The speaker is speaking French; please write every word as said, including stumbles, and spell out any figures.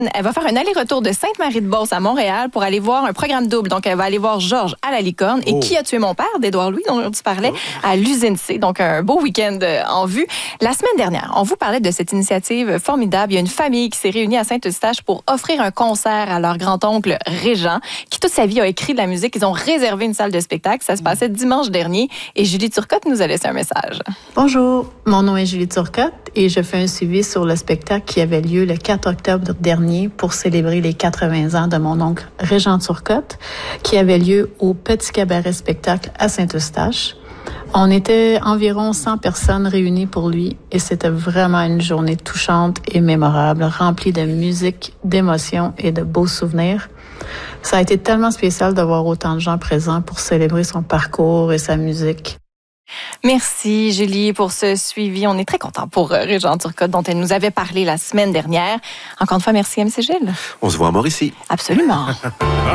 Elle va faire un aller-retour de Sainte-Marie-de-Beauce à Montréal pour aller voir un programme double. Donc, elle va aller voir Georges à la Licorne et Oh. Qui a tué mon père d'Édouard Louis, dont tu parlais, à l'Usine C. Donc, un beau week-end en vue. La semaine dernière, on vous parlait de cette initiative formidable. Il y a une famille qui s'est réunie à Saint-Eustache pour offrir un concert à leur grand-oncle Régent, qui toute sa vie a écrit de la musique. Ils ont réservé une salle de spectacle. Ça se passait dimanche dernier et Julie Turcotte nous a laissé un message. Bonjour, mon nom est Julie Turcotte et je fais un suivi sur le spectacle qui avait lieu le quatre octobre dernier pour célébrer les quatre-vingts ans de mon oncle Régent Turcotte, qui avait lieu au Petit Cabaret Spectacle à Saint-Eustache. On était environ cent personnes réunies pour lui et c'était vraiment une journée touchante et mémorable, remplie de musique, d'émotions et de beaux souvenirs. Ça a été tellement spécial de voir autant de gens présents pour célébrer son parcours et sa musique. Merci, Julie, pour ce suivi. On est très contents pour Régent Turcotte, dont elle nous avait parlé la semaine dernière. Encore une fois, merci, M C Gilles. On se voit à Mauricie. Absolument.